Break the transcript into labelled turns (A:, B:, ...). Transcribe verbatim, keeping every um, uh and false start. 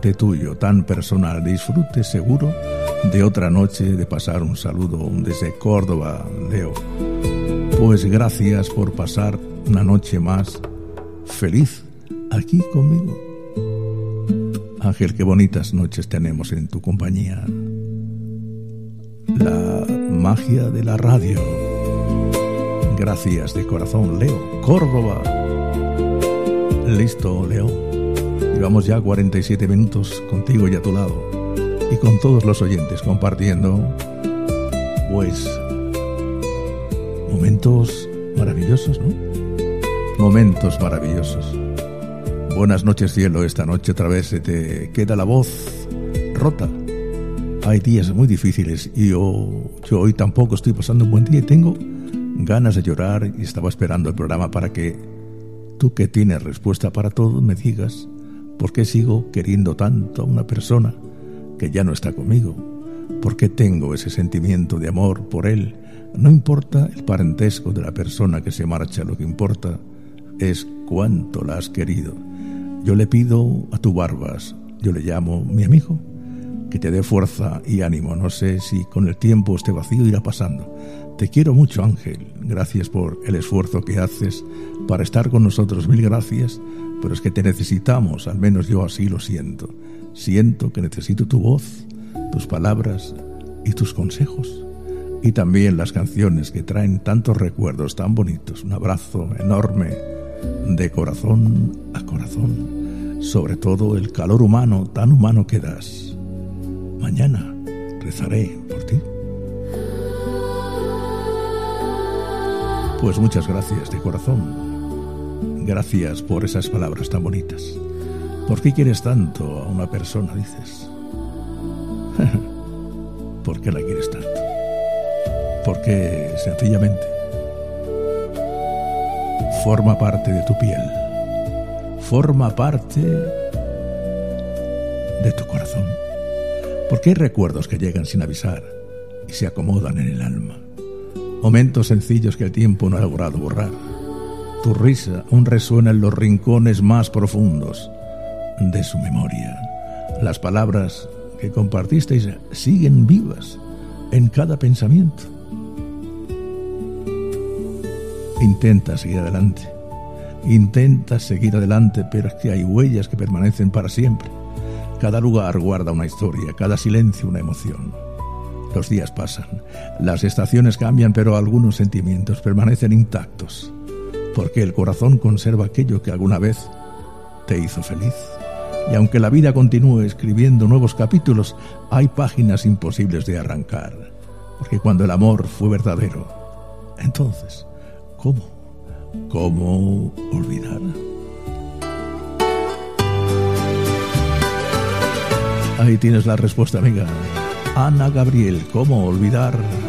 A: parte tuyo tan personal. Disfrute seguro de otra noche, de pasar un saludo desde Córdoba, Leo. Pues gracias por pasar una noche más feliz aquí conmigo. Ángel, qué bonitas noches tenemos en tu compañía. La magia de la radio. Gracias de corazón, Leo. Córdoba. Listo, Leo. Llevamos ya cuarenta y siete minutos contigo y a tu lado. Y con todos los oyentes compartiendo, pues, momentos maravillosos, ¿no? Momentos maravillosos. Buenas noches, cielo. Esta noche otra vez se te queda la voz rota. Hay días muy difíciles y yo, yo hoy tampoco estoy pasando un buen día y tengo ganas de llorar y estaba esperando el programa para que tú, que tienes respuesta para todo, me digas por qué sigo queriendo tanto a una persona que ya no está conmigo. ¿Por qué tengo ese sentimiento de amor por él? No importa el parentesco de la persona que se marcha, lo que importa es cuánto la has querido. Yo le pido a tu Barbas, yo le llamo mi amigo, que te dé fuerza y ánimo. No sé si con el tiempo este vacío irá pasando. Te quiero mucho, Ángel. Gracias por el esfuerzo que haces para estar con nosotros. Mil gracias. Pero es que te necesitamos, al menos yo así lo siento. Siento que necesito tu voz, tus palabras y tus consejos. Y también las canciones que traen tantos recuerdos tan bonitos. Un abrazo enorme de corazón a corazón. Sobre todo el calor humano, tan humano que das. Mañana rezaré por ti. Pues muchas gracias de corazón. Gracias por esas palabras tan bonitas. ¿Por qué quieres tanto a una persona, dices? ¿Por qué la quieres tanto? Porque sencillamente forma parte de tu piel, forma parte de tu corazón. Porque hay recuerdos que llegan sin avisar y se acomodan en el alma. Momentos sencillos que el tiempo no ha logrado borrar. Tu risa aún resuena en los rincones más profundos de su memoria. Las palabras que compartisteis siguen vivas en cada pensamiento. Intenta seguir adelante. Intenta seguir adelante, pero es que hay huellas que permanecen para siempre. Cada lugar guarda una historia, cada silencio una emoción. Los días pasan, las estaciones cambian, pero algunos sentimientos permanecen intactos, porque el corazón conserva aquello que alguna vez te hizo feliz. Y aunque la vida continúe escribiendo nuevos capítulos, hay páginas imposibles de arrancar, porque cuando el amor fue verdadero, entonces, ¿cómo? ¿Cómo olvidar? Ahí tienes la respuesta, amiga. Ana Gabriel, ¿cómo olvidar?